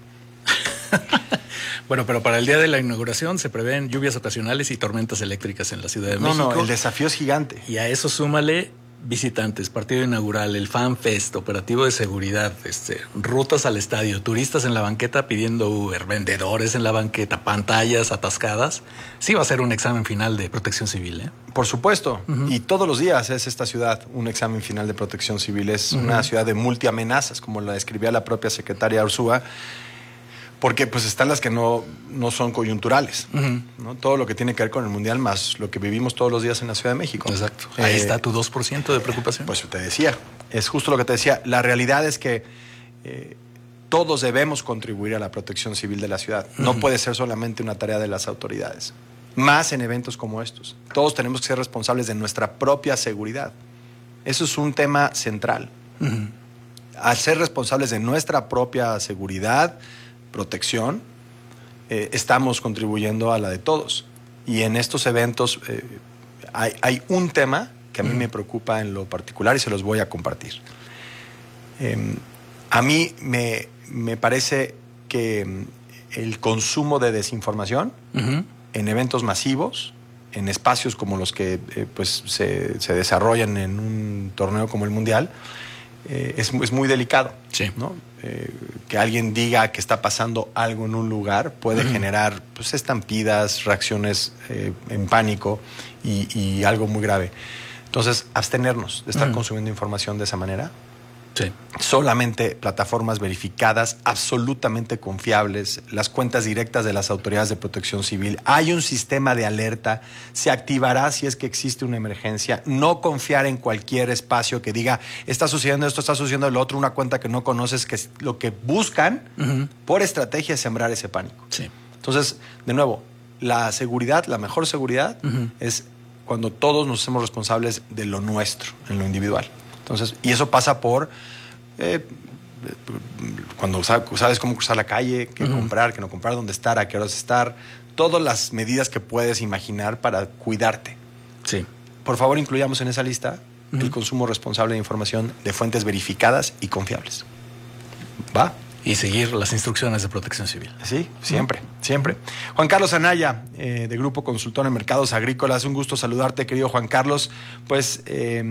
Bueno, pero para el día de la inauguración se prevén lluvias ocasionales y tormentas eléctricas en la Ciudad de México. No, el desafío es gigante. Y a eso súmale visitantes, partido inaugural, el Fan Fest, operativo de seguridad, rutas al estadio, turistas en la banqueta pidiendo Uber, vendedores en la banqueta, pantallas atascadas. Sí va a ser un examen final de protección civil, Por supuesto. Y todos los días es esta ciudad un examen final de protección civil. Es una ciudad de multiamenazas, como la describía la propia secretaria Urzúa, porque pues están las que no son coyunturales, ¿no? Todo lo que tiene que ver con el Mundial más lo que vivimos todos los días en la Ciudad de México. Exacto. Ahí está tu 2% de preocupación. Pues te decía, es justo lo que te decía. La realidad es que todos debemos contribuir a la protección civil de la ciudad. No puede ser solamente una tarea de las autoridades. Más en eventos como estos. Todos tenemos que ser responsables de nuestra propia seguridad. Eso es un tema central. Al ser responsables de nuestra propia seguridad, protección, estamos contribuyendo a la de todos. Y en estos eventos hay un tema que a mí me preocupa en lo particular y se los voy a compartir. A mí me parece que el consumo de desinformación en eventos masivos, en espacios como los que se desarrollan en un torneo como el Mundial, es muy delicado. Sí. ¿No? Que alguien diga que está pasando algo en un lugar puede generar estampidas, reacciones en pánico y algo muy grave. Entonces, abstenernos de estar consumiendo información de esa manera. Sí. Solamente plataformas verificadas, absolutamente confiables, las cuentas directas de las autoridades de protección civil. Hay un sistema de alerta, se activará si es que existe una emergencia. No confiar en cualquier espacio que diga, está sucediendo esto, está sucediendo lo otro, una cuenta que no conoces, que lo que buscan por estrategia es sembrar ese pánico. Sí. Entonces, de nuevo, la seguridad, la mejor seguridad es cuando todos nos hacemos responsables de lo nuestro, en lo individual. Entonces, y eso pasa por cuando sabes cómo cruzar la calle, qué comprar, qué no comprar, dónde estar, a qué horas estar, todas las medidas que puedes imaginar para cuidarte. Sí. Por favor, incluyamos en esa lista el consumo responsable de información de fuentes verificadas y confiables. ¿Va? Y seguir las instrucciones de protección civil. Sí, siempre. Siempre. Juan Carlos Anaya, de Grupo Consultor en Mercados Agrícolas. Un gusto saludarte, querido Juan Carlos. Pues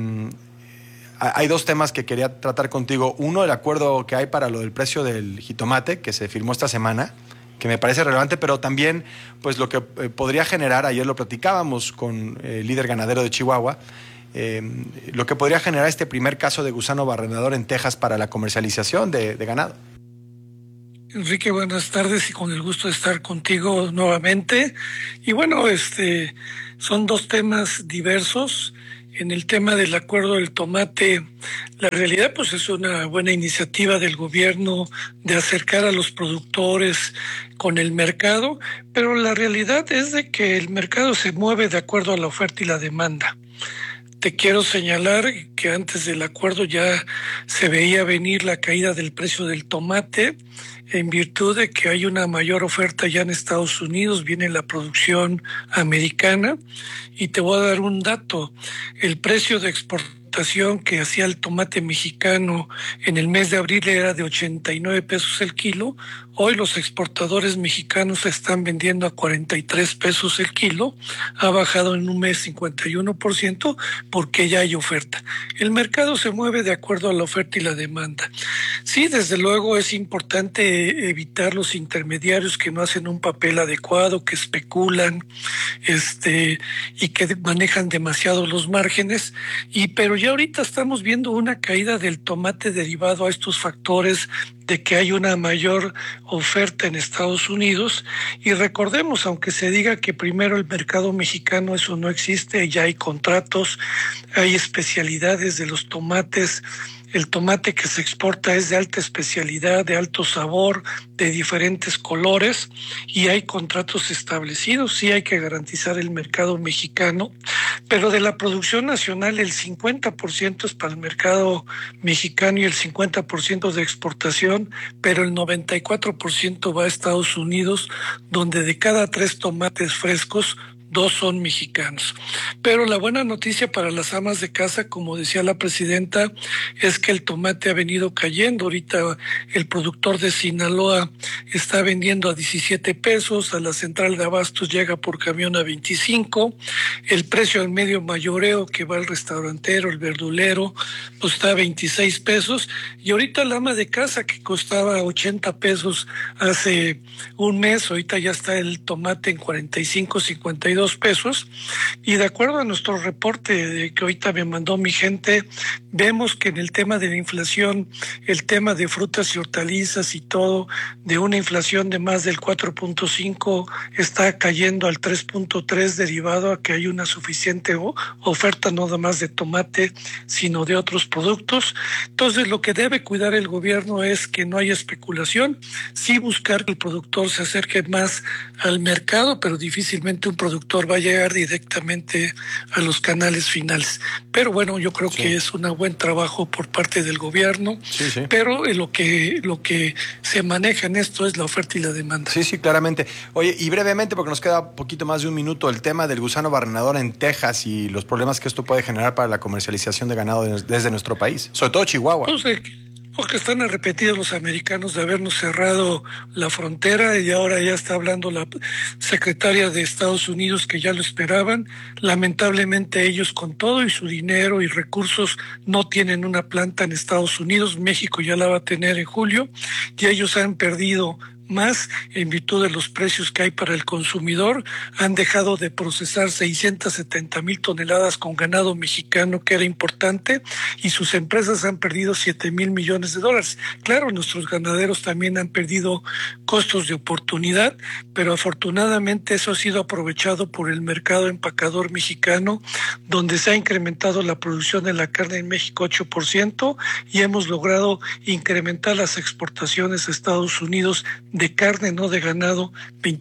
hay dos temas que quería tratar contigo. Uno, el acuerdo que hay para lo del precio del jitomate, que se firmó esta semana, que me parece relevante, pero también pues lo que podría generar, ayer lo platicábamos con el líder ganadero de Chihuahua, lo que podría generar este primer caso de gusano barrenador en Texas para la comercialización de ganado. Enrique, buenas tardes y con el gusto de estar contigo nuevamente. Y bueno, son dos temas diversos. En el tema del acuerdo del tomate, la realidad pues es una buena iniciativa del gobierno de acercar a los productores con el mercado, pero la realidad es de que el mercado se mueve de acuerdo a la oferta y la demanda. Te quiero señalar que antes del acuerdo ya se veía venir la caída del precio del tomate en virtud de que hay una mayor oferta ya en Estados Unidos, viene la producción americana. Y te voy a dar un dato, el precio de exportación que hacía el tomate mexicano en el mes de abril era de 89 pesos el kilo. Hoy los exportadores mexicanos están vendiendo a 43 pesos el kilo, ha bajado en un mes 51% porque ya hay oferta. El mercado se mueve de acuerdo a la oferta y la demanda. Sí, desde luego es importante evitar los intermediarios que no hacen un papel adecuado, que especulan, y que manejan demasiado los márgenes, pero ya ahorita estamos viendo una caída del tomate derivado a estos factores de que hay una mayor oferta en Estados Unidos. Y recordemos, aunque se diga que primero el mercado mexicano, eso no existe, ya hay contratos, hay especialidades de los tomates. El tomate que se exporta es de alta especialidad, de alto sabor, de diferentes colores, y hay contratos establecidos. Sí hay que garantizar el mercado mexicano, pero de la producción nacional el 50% es para el mercado mexicano y el 50% de exportación, pero el 94% va a Estados Unidos, donde de cada 3 tomates frescos, 2 son mexicanos. Pero la buena noticia para las amas de casa, como decía la presidenta, es que el tomate ha venido cayendo. Ahorita el productor de Sinaloa está vendiendo a 17 pesos, a la central de abastos llega por camión a 25, el precio al medio mayoreo que va al restaurantero, el verdulero, pues está a 26 pesos, y ahorita la ama de casa que costaba 80 pesos hace un mes, ahorita ya está el tomate en 45, 52 pesos, y de acuerdo a nuestro reporte que ahorita me mandó mi gente, vemos que en el tema de la inflación, el tema de frutas y hortalizas y todo, de una inflación de más del 4.5 está cayendo al 3.3 derivado a que hay una suficiente oferta no nada más de tomate, sino de otros productos. Entonces lo que debe cuidar el gobierno es que no haya especulación, sí buscar que el productor se acerque más al mercado, pero difícilmente un productor va a llegar directamente a los canales finales. Pero bueno, yo creo que es un buen trabajo por parte del gobierno, pero lo que se maneja en esto es la oferta y la demanda. Sí, claramente. Oye, y brevemente, porque nos queda poquito más de un minuto, el tema del gusano barrenador en Texas y los problemas que esto puede generar para la comercialización de ganado desde nuestro país, sobre todo Chihuahua. Porque están arrepentidos los americanos de habernos cerrado la frontera, y ahora ya está hablando la secretaria de Estados Unidos que ya lo esperaban. Lamentablemente ellos, con todo y su dinero y recursos, no tienen una planta en Estados Unidos. México ya la va a tener en julio, y ellos han perdido más en virtud de los precios que hay para el consumidor. Han dejado de procesar 670,000 toneladas con ganado mexicano, que era importante, y sus empresas han perdido $7,000 millones. Claro, nuestros ganaderos también han perdido costos de oportunidad, pero afortunadamente eso ha sido aprovechado por el mercado empacador mexicano, donde se ha incrementado la producción de la carne en México 8%, y hemos logrado incrementar las exportaciones a Estados Unidos de carne, no de ganado,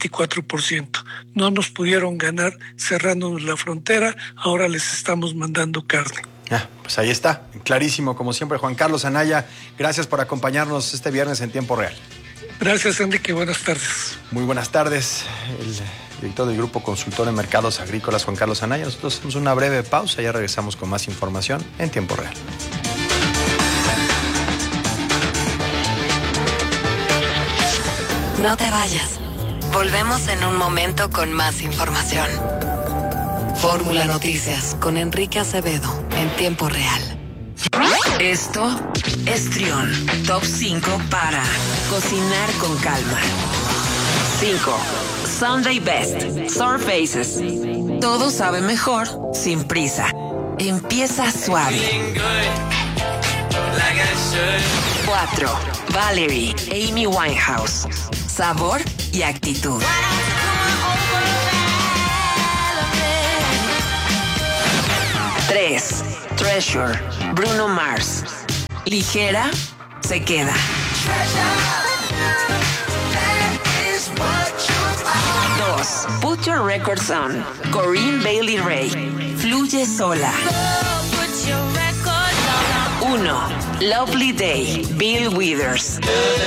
24%. No nos pudieron ganar cerrándonos la frontera, ahora les estamos mandando carne. Pues ahí está, clarísimo, como siempre. Juan Carlos Anaya, gracias por acompañarnos este viernes en Tiempo Real. Gracias, Enrique, buenas tardes. Muy buenas tardes. El director del Grupo Consultor en Mercados Agrícolas, Juan Carlos Anaya. Nosotros hacemos una breve pausa, ya regresamos con más información en Tiempo Real. No te vayas. Volvemos en un momento con más información. Fórmula Noticias con Enrique Acevedo en tiempo real. Esto es Trión. Top 5 para cocinar con calma. 5. Sunday Best. Surfaces. Todo sabe mejor sin prisa. Empieza suave. 4. Valerie. Amy Winehouse. Sabor y actitud. 3. Treasure. Bruno Mars. Ligera, se queda. 2. Put Your Records On. Corinne Bailey Rae. Fluye sola. 1. Lovely Day. Bill Withers.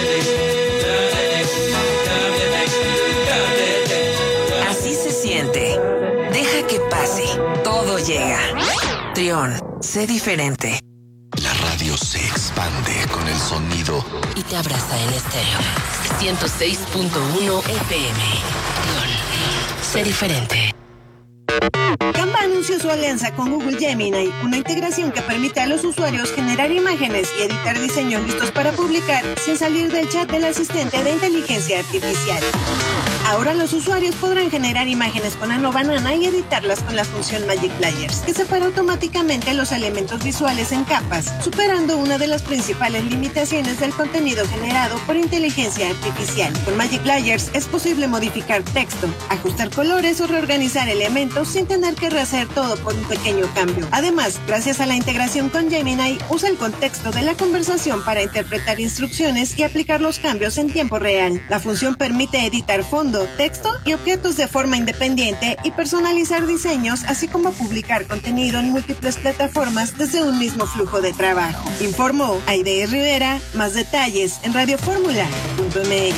Así se siente. Deja que pase. Todo llega. Trión, sé diferente. La radio se expande con el sonido Y te abraza en estéreo. 106.1 FM. Trión, sé diferente. Canva anunció su alianza con Google Gemini, una integración que permite a los usuarios generar imágenes y editar diseños listos para publicar sin salir del chat del asistente de inteligencia artificial. Ahora los usuarios podrán generar imágenes con Ano Banana y editarlas con la función Magic Layers, que separa automáticamente los elementos visuales en capas, superando una de las principales limitaciones del contenido generado por inteligencia artificial. Con Magic Layers es posible modificar texto, ajustar colores o reorganizar elementos sin tener que rehacer todo por un pequeño cambio. Además, gracias a la integración con Gemini, usa el contexto de la conversación para interpretar instrucciones y aplicar los cambios en tiempo real. La función permite editar fondo, texto y objetos de forma independiente y personalizar diseños, así como publicar contenido en múltiples plataformas desde un mismo flujo de trabajo. Informó Aide Rivera. Más detalles en radioformula.mx.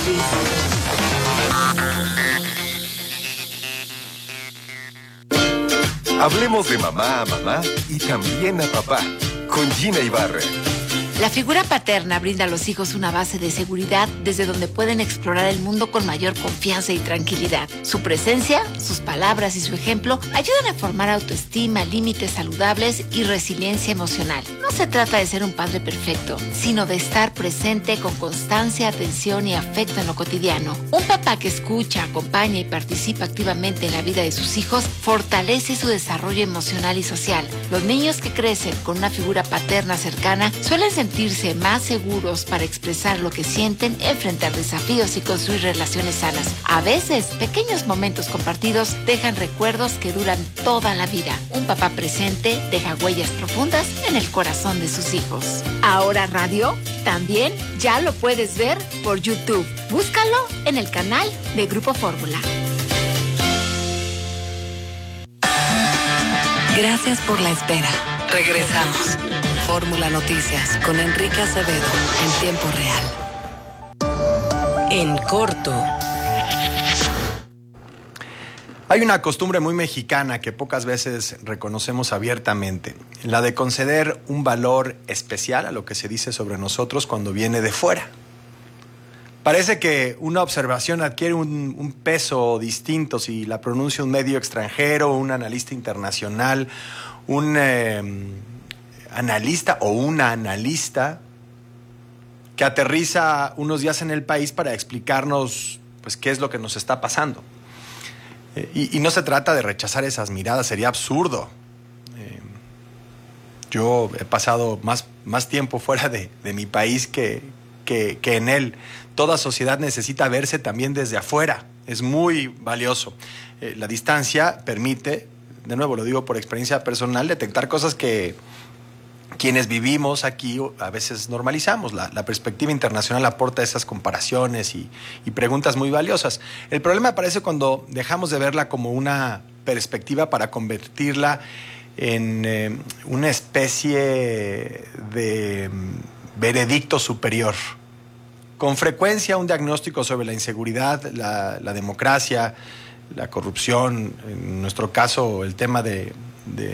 Hablemos de mamá a mamá y también a papá, con Gina Ibarra. La figura paterna brinda a los hijos una base de seguridad desde donde pueden explorar el mundo con mayor confianza y tranquilidad. Su presencia, sus palabras y su ejemplo ayudan a formar autoestima, límites saludables y resiliencia emocional. No se trata de ser un padre perfecto, sino de estar presente con constancia, atención y afecto en lo cotidiano. Un papá que escucha, acompaña y participa activamente en la vida de sus hijos fortalece su desarrollo emocional y social. Los niños que crecen con una figura paterna cercana suelen sentirse más seguros para expresar lo que sienten, enfrentar desafíos y construir relaciones sanas. A veces, pequeños momentos compartidos dejan recuerdos que duran toda la vida. Un papá presente deja huellas profundas en el corazón de sus hijos. Ahora Radio también ya lo puedes ver por YouTube. Búscalo en el canal de Grupo Fórmula. Gracias por la espera. Regresamos. Fórmula Noticias con Enrique Acevedo en tiempo real. En corto. Hay una costumbre muy mexicana que pocas veces reconocemos abiertamente, la de conceder un valor especial a lo que se dice sobre nosotros cuando viene de fuera. Parece que una observación adquiere un peso distinto si la pronuncia un medio extranjero, un analista internacional, un analista o una analista que aterriza unos días en el país para explicarnos pues qué es lo que nos está pasando. Y no se trata de rechazar esas miradas, sería absurdo. Yo he pasado más tiempo fuera de mi país que en él. Toda sociedad necesita verse también desde afuera, es muy valioso. La distancia permite, de nuevo lo digo por experiencia personal, detectar cosas que quienes vivimos aquí a veces normalizamos. La perspectiva internacional aporta esas comparaciones y preguntas muy valiosas. El problema aparece cuando dejamos de verla como una perspectiva para convertirla en una especie de veredicto superior. Con frecuencia un diagnóstico sobre la inseguridad, la democracia, la corrupción, en nuestro caso el tema de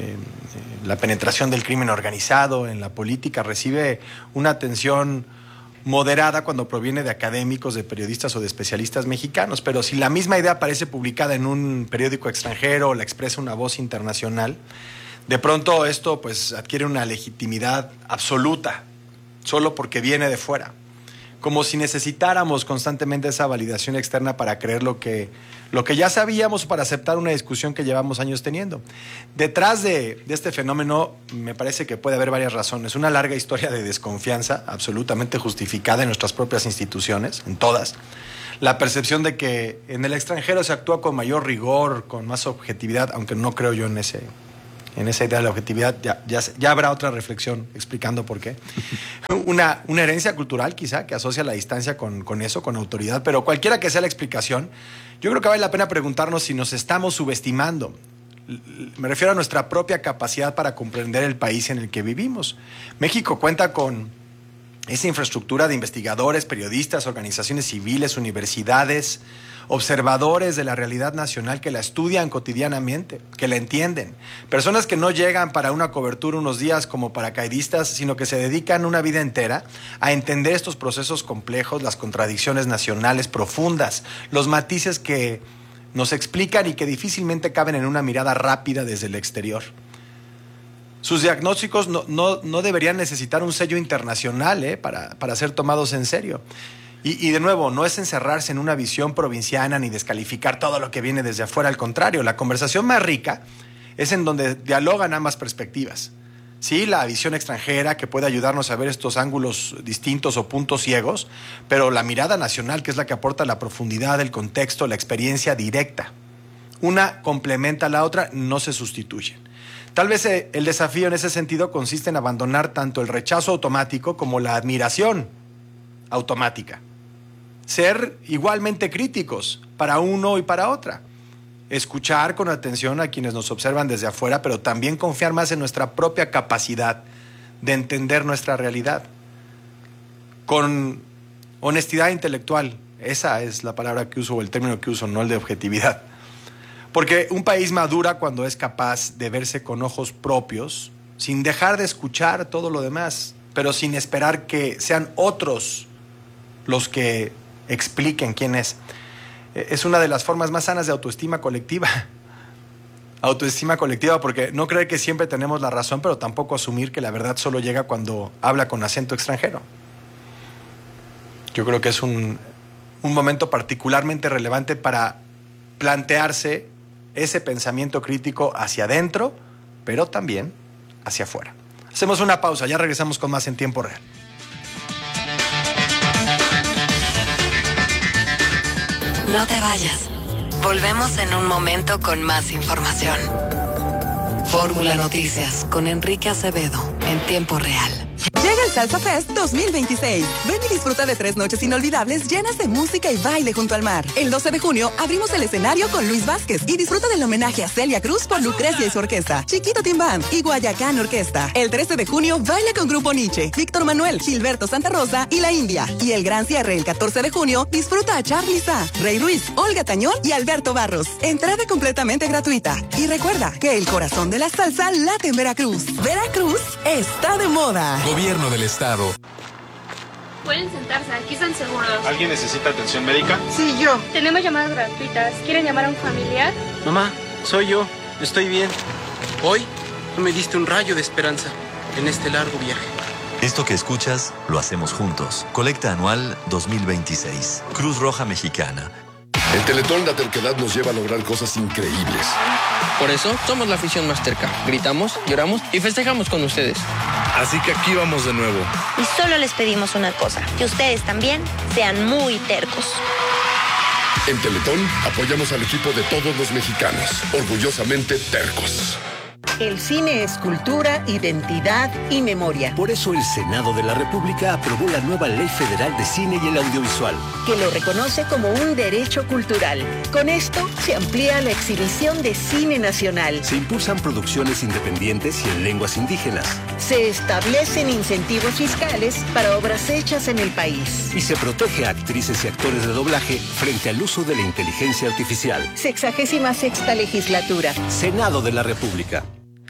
la penetración del crimen organizado en la política recibe una atención moderada cuando proviene de académicos, de periodistas o de especialistas mexicanos. Pero si la misma idea aparece publicada en un periódico extranjero o la expresa una voz internacional, de pronto esto pues adquiere una legitimidad absoluta, solo porque viene de fuera. Como si necesitáramos constantemente esa validación externa para creer lo que ya sabíamos, para aceptar una discusión que llevamos años teniendo. Detrás de este fenómeno me parece que puede haber varias razones. Una larga historia de desconfianza, absolutamente justificada en nuestras propias instituciones, en todas. La percepción de que en el extranjero se actúa con mayor rigor, con más objetividad, aunque no creo yo en esa idea de la objetividad. Ya habrá otra reflexión explicando por qué. Una herencia cultural quizá que asocia la distancia con eso, con autoridad, pero cualquiera que sea la explicación, yo creo que vale la pena preguntarnos si nos estamos subestimando. Me refiero a nuestra propia capacidad para comprender el país en el que vivimos. México cuenta con esa infraestructura de investigadores, periodistas, organizaciones civiles, universidades, observadores de la realidad nacional que la estudian cotidianamente, que la entienden. Personas que no llegan para una cobertura unos días como paracaidistas, sino que se dedican una vida entera a entender estos procesos complejos, las contradicciones nacionales profundas, los matices que nos explican y que difícilmente caben en una mirada rápida desde el exterior. Sus diagnósticos no deberían necesitar un sello internacional para ser tomados en serio. Y de nuevo, no es encerrarse en una visión provinciana ni descalificar todo lo que viene desde afuera. Al contrario, la conversación más rica es en donde dialogan ambas perspectivas. Sí, la visión extranjera que puede ayudarnos a ver estos ángulos distintos o puntos ciegos, pero la mirada nacional, que es la que aporta la profundidad, el contexto, la experiencia directa. Una complementa a la otra, no se sustituyen. Tal vez el desafío en ese sentido consiste en abandonar tanto el rechazo automático como la admiración automática. Ser igualmente críticos para uno y para otra. Escuchar con atención a quienes nos observan desde afuera, pero también confiar más en nuestra propia capacidad de entender nuestra realidad. Con honestidad intelectual, esa es la palabra que uso o el término que uso, no el de objetividad. Porque un país madura cuando es capaz de verse con ojos propios, sin dejar de escuchar todo lo demás, pero sin esperar que sean otros los que expliquen quién es. Es una de las formas más sanas de autoestima colectiva. Autoestima colectiva, porque no creer que siempre tenemos la razón, pero tampoco asumir que la verdad solo llega cuando habla con acento extranjero. Yo creo que es un momento particularmente relevante para plantearse ese pensamiento crítico hacia adentro, pero también hacia afuera. Hacemos una pausa, ya regresamos con más en tiempo real. No te vayas. Volvemos en un momento con más información. Fórmula Noticias con Enrique Acevedo en tiempo real. Llega el Salsa Fest 2026. Ven y disfruta de 3 noches inolvidables llenas de música y baile junto al mar. El 12 de junio abrimos el escenario con Luis Vázquez y disfruta del homenaje a Celia Cruz por Lucrecia y su orquesta, Chiquito Team Band y Guayacán Orquesta. El 13 de junio baila con Grupo Nietzsche, Víctor Manuel, Gilberto Santa Rosa y La India. Y el gran cierre el 14 de junio disfruta a Charly Sa, Rey Ruiz, Olga Tañón y Alberto Barros. Entrada completamente gratuita. Y recuerda que el corazón de la salsa late en Veracruz. Veracruz está de moda. Gobierno del Estado. Pueden sentarse, aquí están seguros. ¿Alguien necesita atención médica? Sí, yo. Tenemos llamadas gratuitas. ¿Quieren llamar a un familiar? Mamá, soy yo. Estoy bien. Hoy tú me diste un rayo de esperanza en este largo viaje. Esto que escuchas, lo hacemos juntos. Colecta anual 2026. Cruz Roja Mexicana. El Teletón La Terquedad nos lleva a lograr cosas increíbles. Por eso somos la afición más terca. Gritamos, lloramos y festejamos con ustedes. Así que aquí vamos de nuevo. Y solo les pedimos una cosa, que ustedes también sean muy tercos. En Teletón apoyamos al equipo de todos los mexicanos, orgullosamente tercos. El cine es cultura, identidad y memoria. Por eso el Senado de la República aprobó la nueva Ley Federal de Cine y el Audiovisual, que lo reconoce como un derecho cultural. Con esto se amplía la exhibición de cine nacional. Se impulsan producciones independientes y en lenguas indígenas. Se establecen incentivos fiscales para obras hechas en el país. Y se protege a actrices y actores de doblaje frente al uso de la inteligencia artificial. 66ª legislatura. Senado de la República.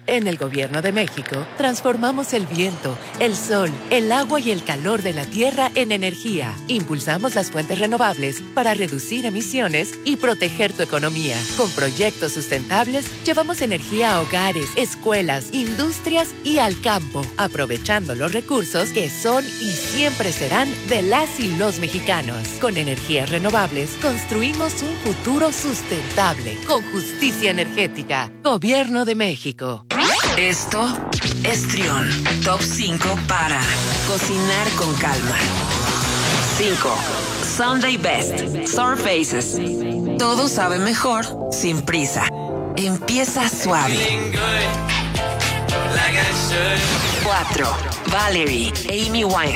En el Gobierno de México, transformamos el viento, el sol, el agua y el calor de la tierra en energía. Impulsamos las fuentes renovables para reducir emisiones y proteger tu economía. Con proyectos sustentables, llevamos energía a hogares, escuelas, industrias y al campo, aprovechando los recursos que son y siempre serán de las y los mexicanos. Con energías renovables, construimos un futuro sustentable, con justicia energética. Gobierno de México. Esto es Trión. Top 5 para cocinar con calma. 5. Sunday Best. Surfaces. Todo sabe mejor sin prisa. Empieza suave. 4. Valerie. Amy Winehouse.